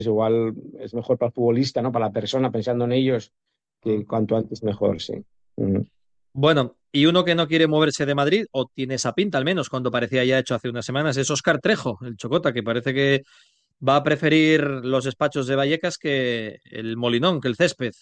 igual es mejor para el futbolista, ¿no? Para la persona pensando en ellos, Mm. que cuanto antes mejor, sí. Mm. Bueno, y uno que no quiere moverse de Madrid, o tiene esa pinta al menos, cuando parecía ya hecho hace unas semanas, es Óscar Trejo, el Chocota, que parece que va a preferir los despachos de Vallecas que el Molinón, que el césped.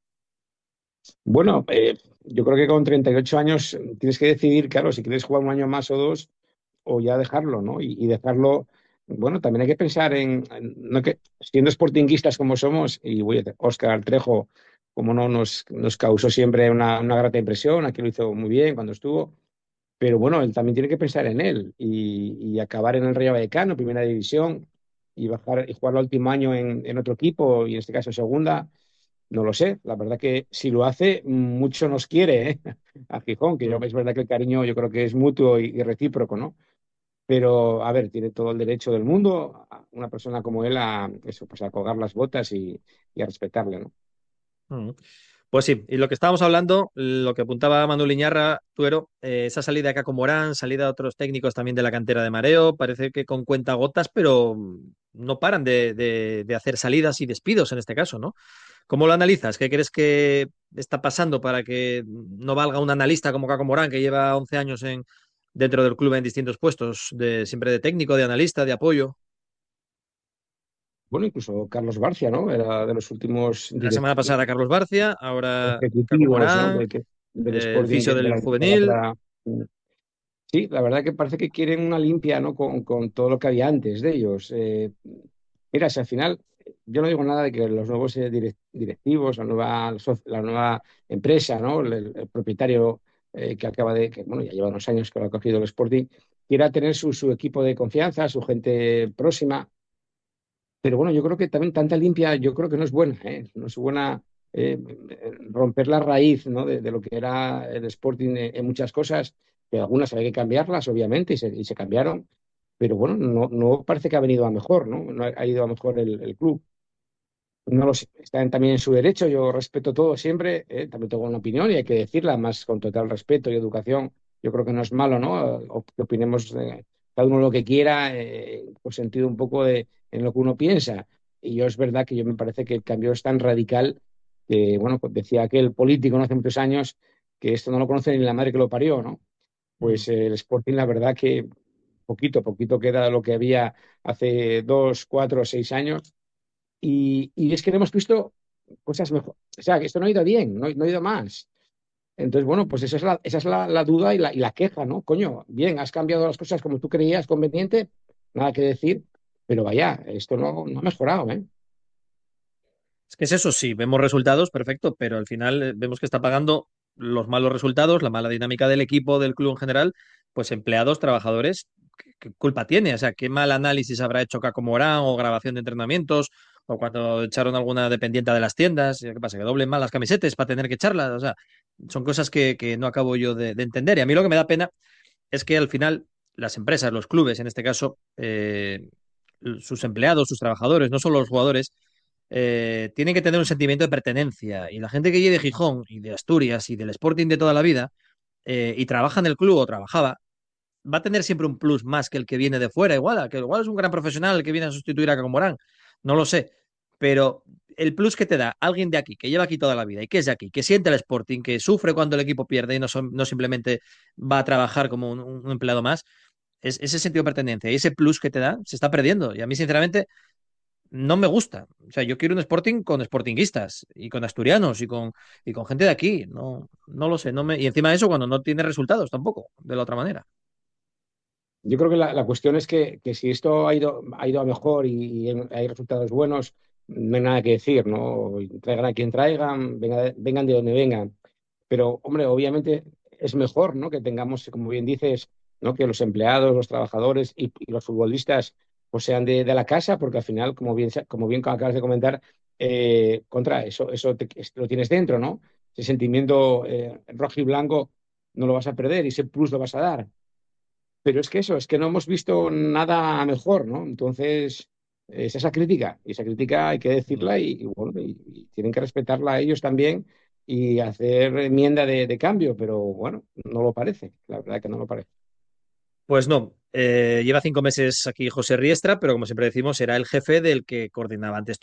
Bueno, yo creo que con 38 años tienes que decidir, claro, si quieres jugar un año más o dos, o ya dejarlo, ¿no? Y dejarlo, bueno, también hay que pensar no que, siendo sportinguistas como somos, y Óscar Trejo, como no, nos causó siempre una grata impresión, aquí lo hizo muy bien cuando estuvo, pero bueno, él también tiene que pensar en él y acabar en el Rayo Vallecano, primera división, y bajar y jugar el último año en otro equipo, y en este caso segunda. No lo sé, la verdad que si lo hace, mucho nos quiere, ¿eh? A Gijón, que Mm. es verdad que el cariño yo creo que es mutuo y recíproco, ¿no? Pero, a ver, tiene todo el derecho del mundo una persona como él a eso, pues a colgar las botas y a respetarle, ¿no? Mm. Pues sí, y lo que estábamos hablando, lo que apuntaba Manuel Iñarra, Tuero, esa salida de Caco Morán, salida de otros técnicos también de la cantera de Mareo, parece que con cuentagotas, pero no paran de hacer salidas y despidos en este caso, ¿no? ¿Cómo lo analizas? ¿Qué crees que está pasando para que no valga un analista como Caco Morán, que lleva 11 años dentro del club en distintos puestos, siempre de técnico, de analista, de apoyo? Bueno, incluso Carlos Barcia, ¿no? Era de los últimos La semana pasada Carlos Barcia, ahora Caco ejecutivos, ¿no? Morán, Del el Sporting fisio de del la juvenil. temporada. Sí, la verdad que parece que quieren una limpia, ¿no? Con todo lo que había antes de ellos. Mira, si al final, yo no digo nada de que los nuevos directivos, la nueva empresa, ¿no? El propietario que que bueno, ya lleva unos años que lo ha cogido el Sporting, quiera tener su equipo de confianza, su gente próxima. Pero bueno, yo creo que también tanta limpia, yo creo que no es buena, ¿eh? No es buena eh, romper la raíz, ¿no? De lo que era el Sporting en muchas cosas, que algunas había que cambiarlas, obviamente, y se cambiaron, pero bueno, no parece que ha venido a mejor, ¿no? No ha ido a mejor el club. No lo sé, están también en su derecho, yo respeto todo siempre, también tengo una opinión y hay que decirla, más con total respeto y educación. Yo creo que no es malo, ¿no? O que opinemos cada uno lo que quiera, pues sentido un poco en lo que uno piensa. Y yo es verdad que yo me parece que el cambio es tan radical que, bueno, pues decía aquel político no hace muchos años que esto no lo conoce ni la madre que lo parió, ¿no? Mm. Pues el Sporting, la verdad que poquito queda de lo que había hace 2, 4, 6 años y es que no hemos visto cosas mejor. O sea, que esto no ha ido bien, no ha ido más. Entonces, bueno, pues esa es la duda y la queja, ¿no? Coño, bien, has cambiado las cosas como tú creías conveniente, nada que decir, pero vaya, esto no ha mejorado, ¿eh? Es que es eso, sí, vemos resultados, perfecto, pero al final vemos que está pagando los malos resultados, la mala dinámica del equipo, del club en general, pues empleados, trabajadores, ¿qué culpa tiene? O sea, ¿qué mal análisis habrá hecho Caco Morán o grabación de entrenamientos o cuando echaron alguna dependiente de las tiendas? ¿Qué pasa? ¿Que doblen mal las camisetas para tener que echarlas? O sea, son cosas que no acabo yo de entender. Y a mí lo que me da pena es que al final las empresas, los clubes, en este caso, sus empleados, sus trabajadores, no solo los jugadores, tienen que tener un sentimiento de pertenencia. Y la gente que viene de Gijón y de Asturias y del Sporting de toda la vida y trabaja en el club o trabajaba, va a tener siempre un plus más que el que viene de fuera. Igual, que igual es un gran profesional el que viene a sustituir a Camorán. No lo sé. Pero el plus que te da alguien de aquí, que lleva aquí toda la vida y que es de aquí, que siente el Sporting, que sufre cuando el equipo pierde y no simplemente va a trabajar como un empleado más, es ese sentido de pertenencia y ese plus que te da se está perdiendo. Y a mí, sinceramente, no me gusta. O sea, yo quiero un Sporting con sportinguistas y con asturianos y con gente de aquí. No lo sé. Y encima de eso, cuando no tiene resultados tampoco, de la otra manera. Yo creo que la cuestión es que si esto ha ido a mejor y hay resultados buenos, no hay nada que decir, ¿no? Y traigan a quien traigan, vengan de donde vengan. Pero, hombre, obviamente es mejor, ¿no? Que tengamos, como bien dices, ¿no? Que los empleados, los trabajadores y los futbolistas pues sean de la casa, porque al final, como bien acabas de comentar, contra eso lo tienes dentro, ¿no? Ese sentimiento rojo y blanco no lo vas a perder y ese plus lo vas a dar. Pero es que eso, es que no hemos visto nada mejor, ¿no? Entonces, es esa crítica hay que Mm. decirla y bueno, y tienen que respetarla a ellos también y hacer enmienda de cambio, pero bueno, no lo parece, la verdad que no lo parece. Pues no. Lleva 5 meses aquí José Riestra, pero como siempre decimos, era el jefe del que coordinaba antes